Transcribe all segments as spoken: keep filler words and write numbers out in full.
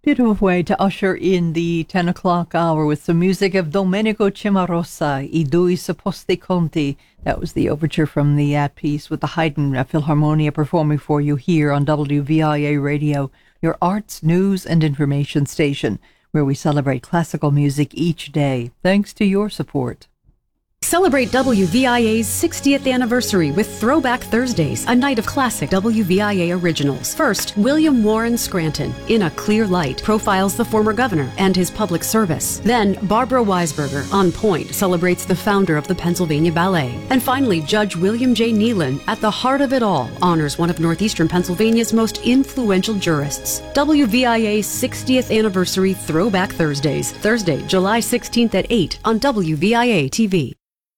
Beautiful way to usher in the ten o'clock hour with some music of Domenico Cimarosa, I due supposti conti. That was the overture from the At Peace with the Haydn Philharmonia performing for you here on W V I A Radio, your arts, news, and information station, where we celebrate classical music each day, thanks to your support. Celebrate W V I A's sixtieth anniversary with Throwback Thursdays, a night of classic W V I A originals. First, William Warren Scranton, In a Clear Light, profiles the former governor and his public service. Then, Barbara Weisberger, On Point, celebrates the founder of the Pennsylvania Ballet. And finally, Judge William J. Nealon, At the Heart of It All, honors one of northeastern Pennsylvania's most influential jurists. W V I A's sixtieth anniversary Throwback Thursdays, Thursday, July sixteenth at eight on W V I A T V.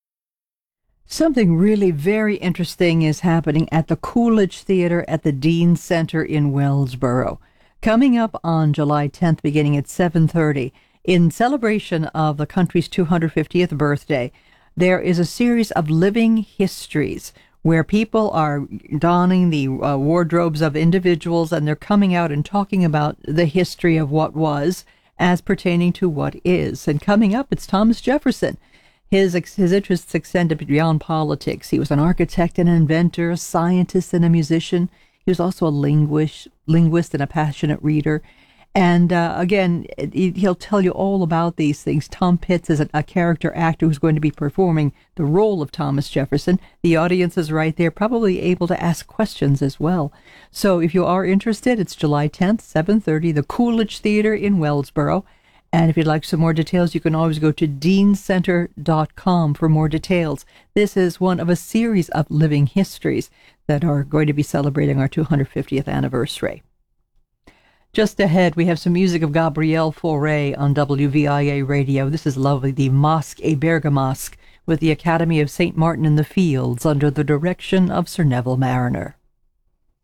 Something really very interesting is happening at the Coolidge Theater at the Dean Center in Wellsboro. Coming up on July tenth, beginning at seven thirty, in celebration of the country's two hundred fiftieth birthday, there is a series of living histories where people are donning the uh, wardrobes of individuals, and they're coming out and talking about the history of what was as pertaining to what is. And coming up, it's Thomas Jefferson. His his interests extended beyond politics. He was an architect and an inventor, a scientist and a musician. He was also a linguist, linguist and a passionate reader. And uh, again, he'll tell you all about these things. Tom Pitts is a, a character actor who's going to be performing the role of Thomas Jefferson. The audience is right there, probably able to ask questions as well. So if you are interested, it's July tenth, seven thirty, the Coolidge Theater in Wellsboro. And if you'd like some more details, you can always go to dean center dot com for more details. This is one of a series of living histories that are going to be celebrating our two hundred fiftieth anniversary. Just ahead, we have some music of Gabriel Fauré on W V I A Radio. This is lovely, the Mosque et Bergamasque with the Academy of Saint Martin in the Fields under the direction of Sir Neville Mariner.